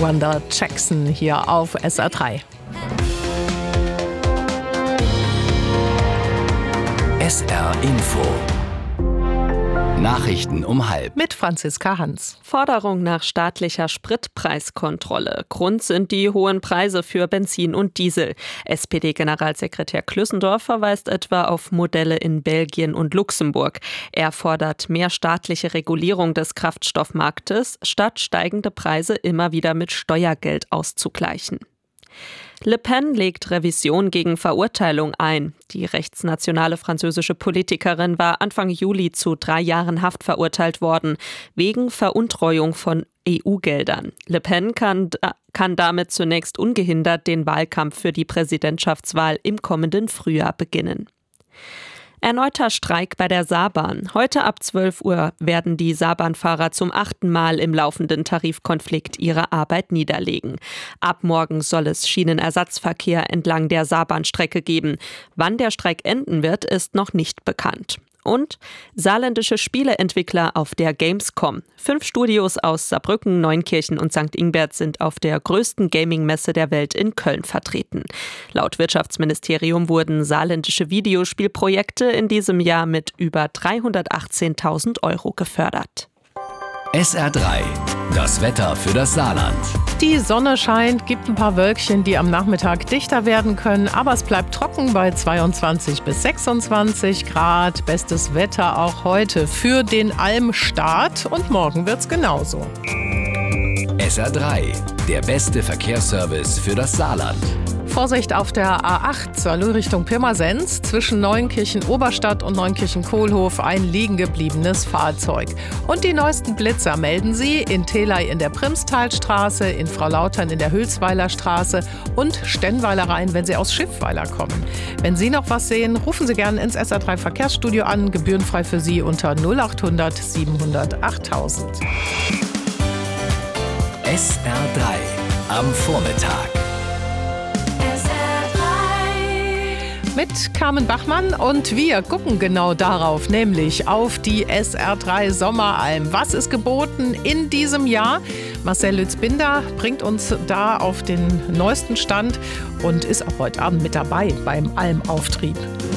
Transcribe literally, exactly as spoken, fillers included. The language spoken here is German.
Wanda Jackson hier auf S R drei. S R Info. Nachrichten um halb. Mit Franziska Hans. Forderung nach staatlicher Spritpreiskontrolle. Grund sind die hohen Preise für Benzin und Diesel. S P D-Generalsekretär Klüssendorf verweist etwa auf Modelle in Belgien und Luxemburg. Er fordert mehr staatliche Regulierung des Kraftstoffmarktes, statt steigende Preise immer wieder mit Steuergeld auszugleichen. Le Pen legt Revision gegen Verurteilung ein. Die rechtsnationale französische Politikerin war Anfang Juli zu drei Jahren Haft verurteilt worden, wegen Veruntreuung von E U-Geldern. Le Pen kann, kann damit zunächst ungehindert den Wahlkampf für die Präsidentschaftswahl im kommenden Frühjahr beginnen. Erneuter Streik bei der Saarbahn. Heute ab zwölf Uhr werden die Saarbahnfahrer zum achten Mal im laufenden Tarifkonflikt ihre Arbeit niederlegen. Ab morgen soll es Schienenersatzverkehr entlang der Saarbahnstrecke geben. Wann der Streik enden wird, ist noch nicht bekannt. Und saarländische Spieleentwickler auf der Gamescom. Fünf Studios aus Saarbrücken, Neunkirchen und Sankt Ingbert sind auf der größten Gaming-Messe der Welt in Köln vertreten. Laut Wirtschaftsministerium wurden saarländische Videospielprojekte in diesem Jahr mit über dreihundertachtzehntausend Euro gefördert. S R drei. Das Wetter für das Saarland. Die Sonne scheint, gibt ein paar Wölkchen, die am Nachmittag dichter werden können, aber es bleibt trocken bei zweiundzwanzig bis sechsundzwanzig Grad. Bestes Wetter auch heute für den Almstart und morgen wird's genauso. S R drei. Der beste Verkehrsservice für das Saarland. Vorsicht auf der A acht, Saarlouis Richtung Pirmasens. Zwischen Neunkirchen-Oberstadt und Neunkirchen-Kohlhof ein liegen gebliebenes Fahrzeug. Und die neuesten Blitzer melden Sie in Theley in der Primstalstraße, in Fraulautern in der Hülsweiler Straße und Stennweiler Rhein, wenn Sie aus Schiffweiler kommen. Wenn Sie noch was sehen, rufen Sie gerne ins S R drei Verkehrsstudio an, gebührenfrei für Sie unter null acht hundert siebenhundert achttausend. S R drei am Vormittag. Mit Carmen Bachmann und wir gucken genau darauf, nämlich auf die S R drei Sommeralm. Was ist geboten in diesem Jahr? Marcel Lütz-Binder bringt uns da auf den neuesten Stand und ist auch heute Abend mit dabei beim Almauftrieb.